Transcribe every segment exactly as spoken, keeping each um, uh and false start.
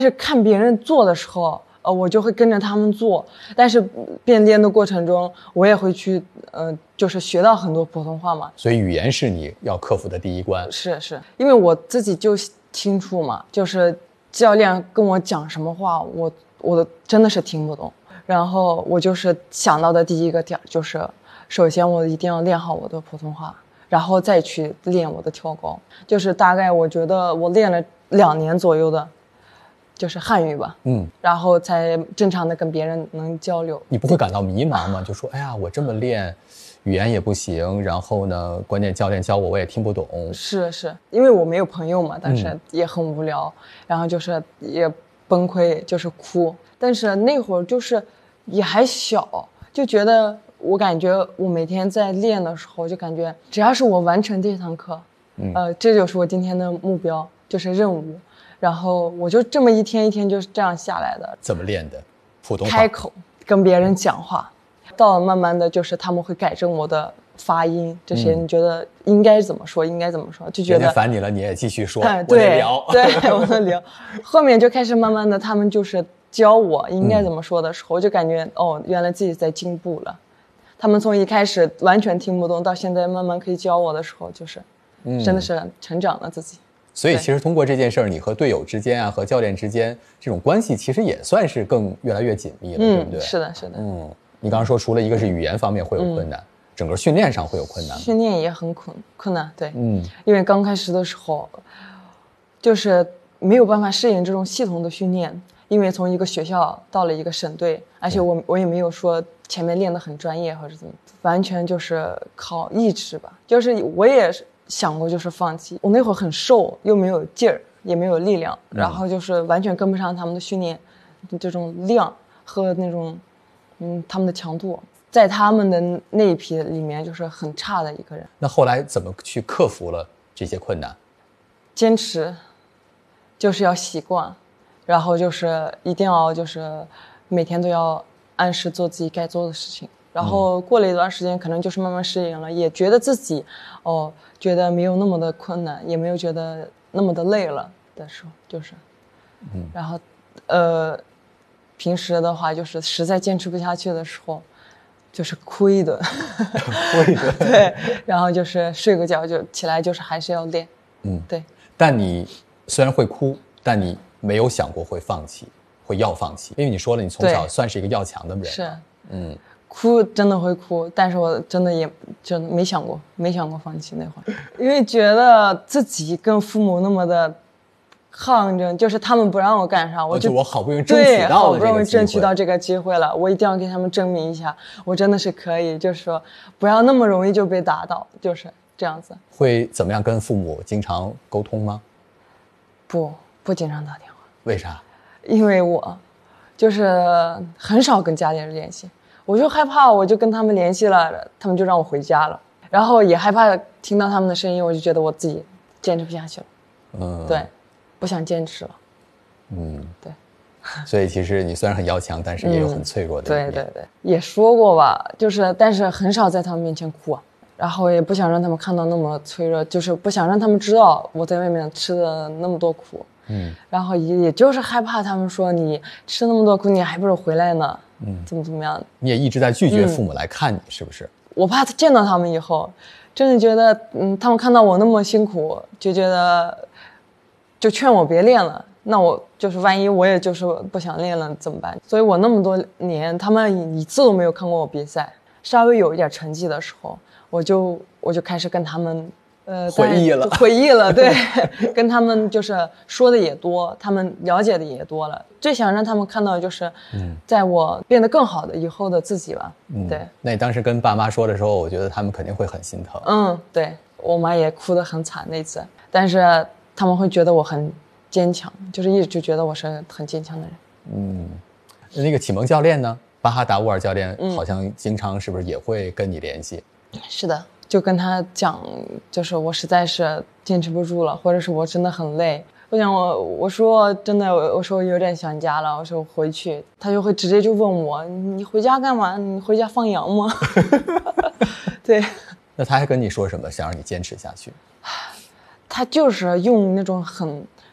是看别人做的时候，呃，我就会跟着他们做。但是变练的过程中，我也会去，呃，就是学到很多普通话嘛。 所以语言是你要克服的第一关。 是是，因为我自己就清楚嘛，就是教练跟我讲什么话，我我真的是听不懂。然后我就是想到的第一个点就是，首先我一定要练好我的普通话，然后再去练我的跳高。就是大概我觉得我练了两年左右的。就是汉语吧，嗯，然后才正常的跟别人能交流。 你不会感到迷茫吗？就说，哎呀，我这么练，语言也不行，然后呢，关键教练教我我也听不懂。 是是，因为我没有朋友嘛，但是也很无聊，嗯、然后就是也崩溃，就是哭。但是那会儿就是也还小，就觉得我感觉我每天在练的时候，就感觉只要是我完成这堂课，嗯、呃，这就是我今天的目标，就是任务。然后我就这么一天一天就是这样下来的。 怎么练的？普通话。 开口跟别人讲话，到了慢慢的就是他们会改正我的发音，这些你觉得应该怎么说，应该怎么说，就觉得烦你了你也继续说， 哎、 我得聊， 对，我能聊。后面就开始慢慢的，他们就是教我应该怎么说的时候，我就感觉哦，原来自己在进步了。他们从一开始完全听不懂，到现在慢慢可以教我的时候，就是真的是成长了自己。 所以其实通过这件事儿，你和队友之间啊，和教练之间这种关系，其实也算是更越来越紧密了， 嗯、 对不对？ 是的，是的。 嗯，你刚刚说除了一个是语言方面会有困难，嗯、整个训练上会有困难吗？ 训练也很困困难，对，嗯，因为刚开始的时候，就是没有办法适应这种系统的训练，因为从一个学校到了一个省队，而且我、嗯、我也没有说前面练得很专业或者怎么，完全就是靠意志吧，就是我也是。想过就是放弃，我那会儿很瘦，又没有劲儿，也没有力量，嗯、然后就是完全跟不上他们的训练，这种量和那种，嗯，他们的强度，在他们的那一批里面就是很差的一个人。 那后来怎么去克服了这些困难？ 坚持，就是要习惯，然后就是一定要就是每天都要按时做自己该做的事情。然后过了一段时间，可能就是慢慢适应了，也觉得自己，哦，觉得没有那么的困难，也没有觉得那么的累了的时候，就是，嗯，然后，呃，平时的话就是实在坚持不下去的时候，就是哭一顿， 哭一顿， 对，然后就是睡个觉就起来，就是还是要练，嗯，对。 但你虽然会哭，但你没有想过会放弃，会要放弃，因为你说了，你从小算是一个要强的人， 是， 嗯。 哭真的会哭，但是我真的也真没想过，没想过放弃那会儿，因为觉得自己跟父母那么的抗争，就是他们不让我干啥，我就、 哦、就我好不容易争取到了， 好不容易争取到这个机会了，我一定要给他们证明一下，我真的是可以，就是说不要那么容易就被打倒，就是这样子。 会怎么样跟父母经常沟通吗？ 不，不经常打电话。 为啥？因为我就是很少跟家里人联系。我就害怕，我就跟他们联系了，他们就让我回家了。然后也害怕听到他们的声音，我就觉得我自己坚持不下去了。嗯，对，不想坚持了。嗯，对。 所以其实你虽然很要强，但是也有很脆弱的一面。 嗯、对对对，也说过吧，就是但是很少在他们面前哭，然后也不想让他们看到那么脆弱，就是不想让他们知道我在外面吃的那么多苦。嗯，然后也也就是害怕他们说你吃那么多苦，你还不如回来呢。嗯，怎么怎么样？ 你也一直在拒绝父母来看你，嗯、是不是？ 我怕见到他们以后，真的觉得，嗯，他们看到我那么辛苦，就觉得，就劝我别练了。那我就是万一我也就是不想练了怎么办？所以我那么多年，他们一次都没有看过我比赛。稍微有一点成绩的时候，我就我就开始跟他们。呃， 回忆了， 回忆了，对，跟他们就是说的也多，他们了解的也多了。最想让他们看到就是，嗯，在我变得更好的以后的自己吧。嗯，对。 那你当时跟爸妈说的时候，我觉得他们肯定会很心疼。 嗯，对，我妈也哭得很惨那次，但是他们会觉得我很坚强，就是一直就觉得我是很坚强的人。 嗯，那个启蒙教练呢？巴哈达乌尔教练好像经常是不是也会跟你联系？ 嗯、是的。就跟他讲，就是我实在是坚持不住了，或者是我真的很累。我想我我说真的，我说我有点想家了，我说我回去，他就会直接就问我，你回家干嘛？你回家放羊吗？对。 那他还跟你说什么，想让你坚持下去？ 他就是用那种很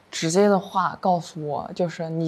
直接的话告诉我，就是你